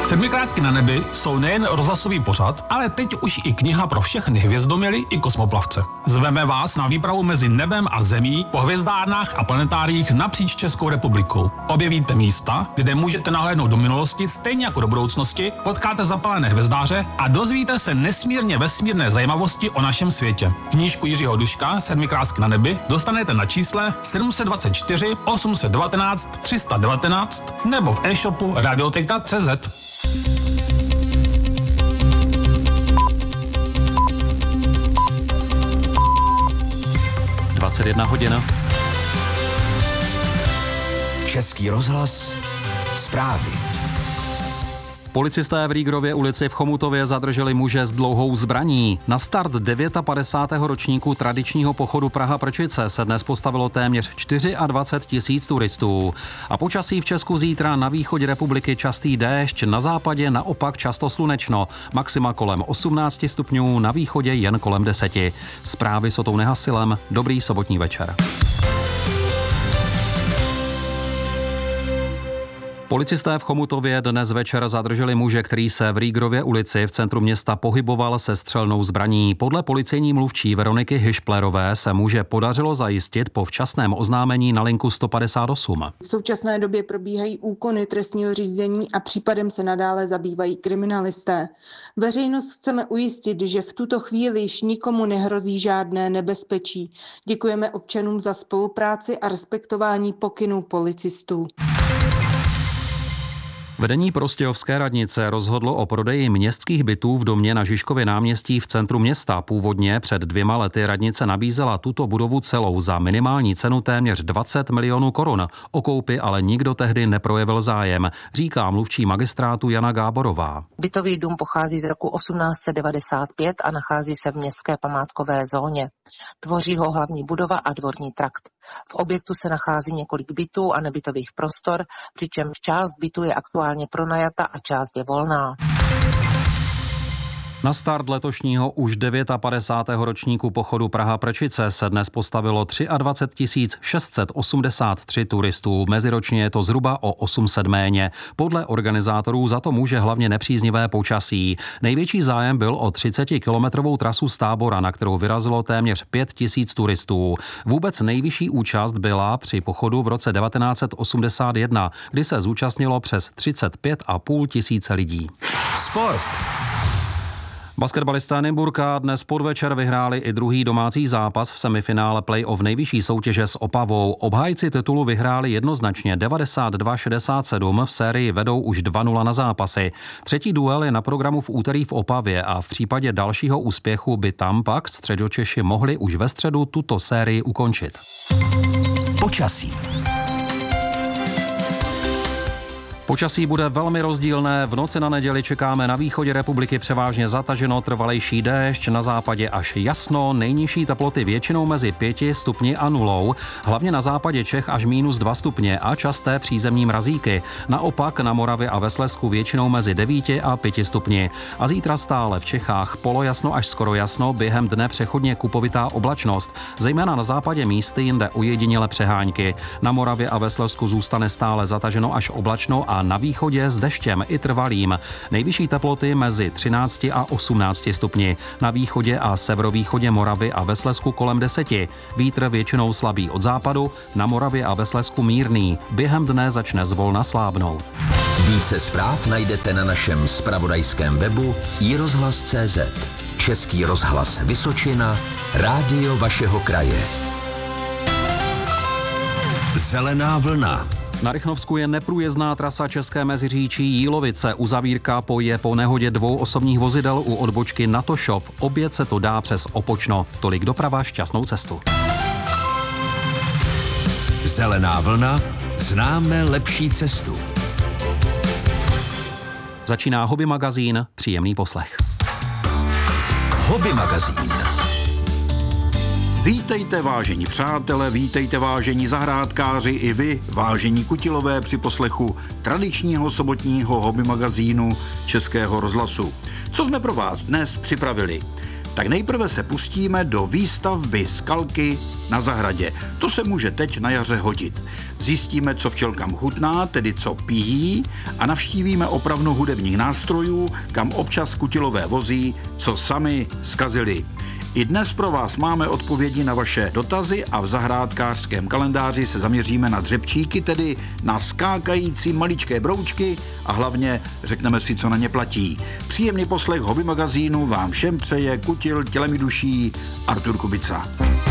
Sedmikrátky na nebi jsou nejen rozhlasový pořad, ale teď už i kniha pro všechny hvězdoměly i kosmoplavce. Zveme vás na výpravu mezi nebem a zemí po hvězdárnách a planetáriích napříč Českou republikou. Objevíte místa, kde můžete nahlédnout do minulosti stejně jako do budoucnosti, potkáte zapalené hvězdáře a dozvíte se nesmírně vesmírné zajímavosti o našem světě. Knížku Jiřího Duška Sedmikrátky na nebi dostanete na čísle 724 819 319 nebo v e-shopu Radioteka.cz. 21 hodin. Český rozhlas, zprávy. Policisté v Rýgrově ulici v Chomutově zadrželi muže s dlouhou zbraní. Na start 59. ročníku tradičního pochodu Praha-Prčice se dnes postavilo téměř 24 000 turistů. A počasí v Česku zítra: na východě republiky častý déšť, na západě naopak často slunečno. Maxima kolem 18 stupňů, na východě jen kolem 10. Zprávy s Otou Nehasilem. Dobrý sobotní večer. Policisté v Chomutově dnes večer zadrželi muže, který se v Rýgrově ulici v centru města pohyboval se střelnou zbraní. Podle policejní mluvčí Veroniky Hyšplerové se muže podařilo zajistit po včasném oznámení na linku 158. V současné době probíhají úkony trestního řízení a případem se nadále zabývají kriminalisté. Veřejnost chceme ujistit, že v tuto chvíli již nikomu nehrozí žádné nebezpečí. Děkujeme občanům za spolupráci a respektování pokynů policistů. Vedení Prostějovské radnice rozhodlo o prodeji městských bytů v domě na Žižkově náměstí v centru města. Původně před 2 lety radnice nabízela tuto budovu celou za minimální cenu téměř 20 milionů korun. O koupi ale nikdo tehdy neprojevil zájem, říká mluvčí magistrátu Jana Gáborová. Bytový dům pochází z roku 1895 a nachází se v městské památkové zóně. Tvoří ho hlavní budova a dvorní trakt. V objektu se nachází několik bytů a nebytových prostor, přičemž část bytu je aktuálně pronajata a část je volná. Na start letošního už 59. ročníku pochodu Praha-Prčice se dnes postavilo 23 683 turistů. Meziročně je to zhruba o 800 méně. Podle organizátorů za to může hlavně nepříznivé počasí. Největší zájem byl o 30-kilometrovou trasu z Tábora, na kterou vyrazilo téměř 5 000 turistů. Vůbec nejvyšší účast byla při pochodu v roce 1981, kdy se zúčastnilo přes 35 500 lidí. Sport. Basketbalisté Nymburka dnes podvečer vyhráli i druhý domácí zápas v semifinále play-off nejvyšší soutěže s Opavou. Obhájci titulu vyhráli jednoznačně 92-67, v sérii vedou už 2-0 na zápasy. Třetí duel je na programu v úterý v Opavě a v případě dalšího úspěchu by tam pak Středočeši mohli už ve středu tuto sérii ukončit. Počasí. Počasí bude velmi rozdílné. V noci na neděli čekáme na východě republiky převážně zataženo, trvalejší déšť, na západě až jasno, nejnižší teploty většinou mezi 5 stupni a 0, hlavně na západě Čech až -2 stupně a časté přízemní mrazíky. Naopak na Moravě a ve Slezsku většinou mezi 9 a 5 stupni. A zítra stále v Čechách polojasno až skoro jasno, během dne přechodně kupovitá oblačnost, zejména na západě místy, jinde ojediněle přehánky. Na Moravě a ve Slezsku zůstane stále zataženo až oblačno a na východě s deštěm i trvalým. Nejvyšší teploty mezi 13 a 18 stupni. Na východě a severovýchodě Moravy a ve Slezsku kolem 10. Vítr většinou slabý od západu, na Moravě a ve Slezsku mírný. Během dne začne zvolna slábnout. Více zpráv najdete na našem zpravodajském webu iRozhlas.cz. Český rozhlas Vysočina, rádio vašeho kraje. Zelená vlna. Na Rychnovsku je neprůjezdná trasa České Meziříčí Jílovice. Uzavírka je po nehodě 2 osobních vozidel u odbočky na Tošov. Objet se to dá přes Opočno. Tolik doprava, šťastnou cestu. Zelená vlna. Známe lepší cestu. Začíná Hobby magazín. Příjemný poslech. Hobby magazín. Vítejte, vážení přátelé, vítejte, vážení zahrádkáři, i vy, vážení kutilové, při poslechu tradičního sobotního hobby magazínu Českého rozhlasu. Co jsme pro vás dnes připravili? Tak nejprve se pustíme do výstavby skalky na zahradě. To se může teď na jaře hodit. Zjistíme, co včelkám chutná, tedy co pijí, a navštívíme opravnu hudebních nástrojů, kam občas kutilové vozí, co sami zkazili. I dnes pro vás máme odpovědi na vaše dotazy a v zahrádkářském kalendáři se zaměříme na dřepčíky, tedy na skákající maličké broučky a hlavně řekneme si, co na ně platí. Příjemný poslech Hobby magazínu vám všem přeje kutil tělem i duší Artur Kubica.